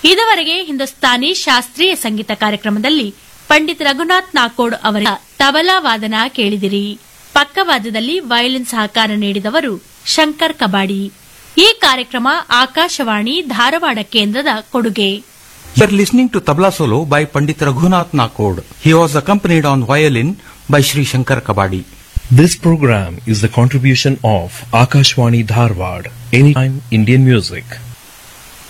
ಇದುವರೆಗೆ ಹಿಂದೂಸ್ತಾನಿ ಶಾಸ್ತ್ರೀಯ ಸಂಗೀತ ಕಾರ್ಯಕ್ರಮದಲ್ಲಿ ಪಂಡಿತ್ ರಘುನಾಥ್ ನಾಕೋಡ್ ಅವರ ತಬಲಾ ವಾದನ ಕೇಳಿದಿರಿ. ಪಕ್ಕವಾದ್ಯದಲ್ಲಿ ವಯೋಲಿನ್ ಸಹಕಾರ ನೀಡಿದವರು ಶಂಕರ್ ಕಬಾಡಿ. ಈ ಕಾರ್ಯಕ್ರಮ ಆಕಾಶವಾಣಿ ಧಾರವಾಡ ಕೇಂದ್ರದ ಕೊಡುಗೆ. You are listening to Tabla Solo by Pandit Raghunath Nakod. He was accompanied on violin by Sri Shankar Kabadi. This program is the contribution of Akashwani Dharwad, Anytime Indian Music.